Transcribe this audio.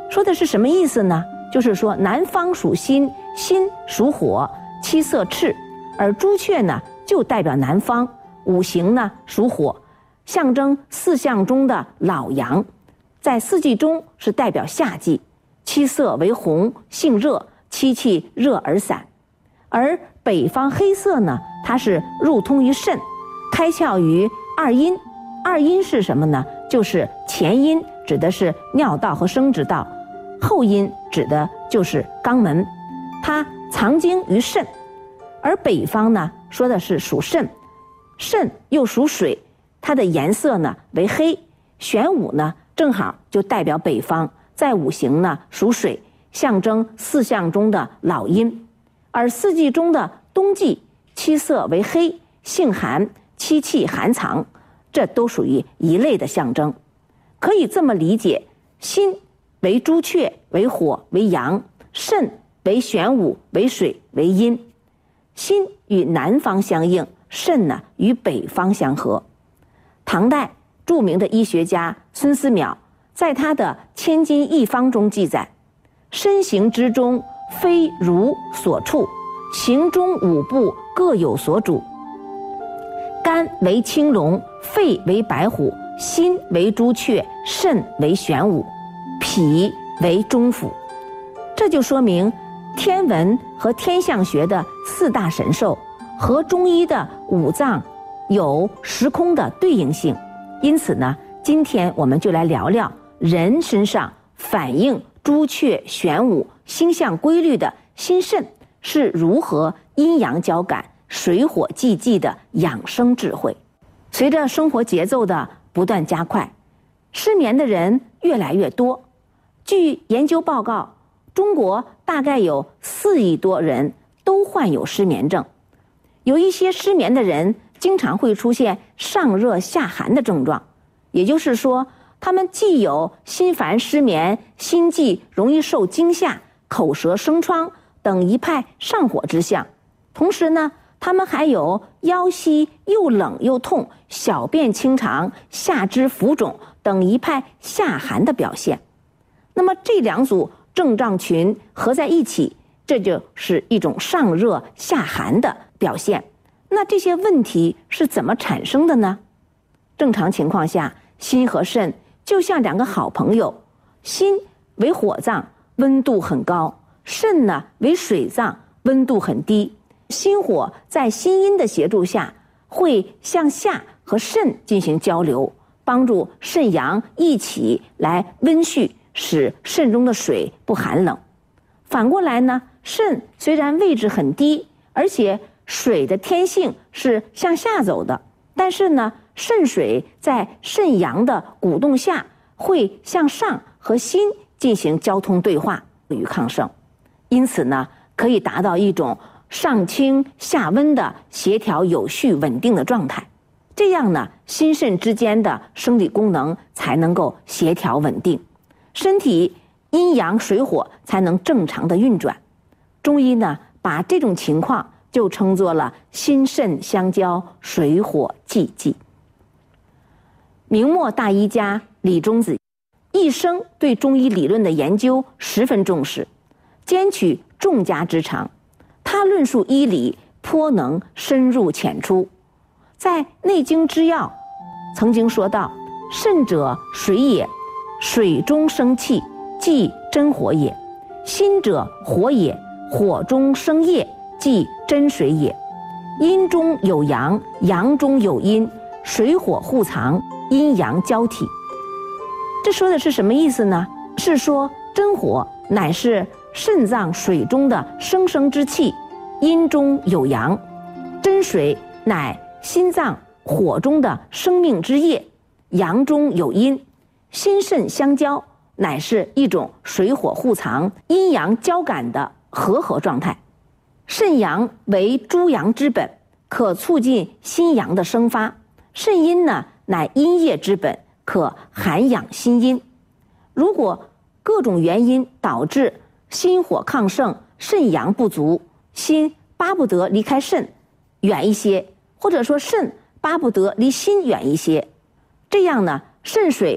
说的是什么意思呢？就是说南方属心，心属火，七色赤，而朱雀呢就代表南方，五行呢属火，象征四象中的老阳，在四季中是代表夏季，七色为红，性热，七气热而散。而北方黑色呢，它是入通于肾，开窍于二阴。二阴是什么呢？就是前阴指的是尿道和生殖道，后阴指的就是肛门，它藏精于肾。而北方呢，说的是属肾，肾又属水，它的颜色呢为黑。玄武呢正好就代表北方，在五行呢属水，象征四象中的老阴。而四季中的冬季，七色为黑，性寒，七气寒藏，这都属于一类的象征。可以这么理解，心为朱雀，为火，为阳；肾为玄武，为水，为阴。心与南方相应，肾呢与北方相合。唐代著名的医学家孙思邈在他的《千金一方》中记载：身形之中，非如所处，行中五部各有所主。肝为青龙，肺为白虎，心为朱雀，肾为玄武，脾为中府。这就说明天文和天象学的四大神兽和中医的五脏有时空的对应性。因此呢，今天我们就来聊聊人身上反映朱雀、玄武星象规律的心肾是如何阴阳交感、水火既济的养生智慧。随着生活节奏的不断加快，失眠的人越来越多。据研究报告，中国大概有4亿多人都患有失眠症。有一些失眠的人经常会出现上热下寒的症状，也就是说，他们既有心烦失眠、心悸容易受惊吓、口舌生疮等一派上火之象，同时呢，他们还有腰膝又冷又痛、小便清长、下肢浮肿等一派下寒的表现。那么这两组症状群合在一起，这就是一种上热下寒的表现。那这些问题是怎么产生的呢？正常情况下，心和肾就像两个好朋友，心为火脏，温度很高；肾呢为水脏，温度很低。心火在心阴的协助下，会向下和肾进行交流，帮助肾阳一起来温煦，使肾中的水不寒冷。反过来呢，肾虽然位置很低，而且水的天性是向下走的，但是呢，肾水在肾阳的鼓动下，会向上和心进行交通对话与抗盛，因此呢，可以达到一种上清下温的协调有序稳定的状态。这样呢，心肾之间的生理功能才能够协调稳定，身体阴阳水火才能正常的运转。中医呢，把这种情况就称作了心肾相交，水火既济。明末大医家李中子一生对中医理论的研究十分重视，兼取众家之长。他论述医理颇能深入浅出，在《内经之要》曾经说到：肾者水也，水中生气，即真火也；心者火也，火中生液，即真水也。阴中有阳，阳中有阴，水火互藏，阴阳交替。这说的是什么意思呢？是说真火乃是肾脏水中的生生之气，阴中有阳；真水乃心脏火中的生命之液，阳中有阴。心肾相交，乃是一种水火互藏、阴阳交感的和合状态。肾阳为诸阳之本，可促进心阳的生发；肾阴呢，乃阴液之本，可涵养心阴。如果各种原因导致心火亢盛、肾阳不足，心巴不得离开肾远一些，或者说肾巴不得离心远一些，这样呢，肾水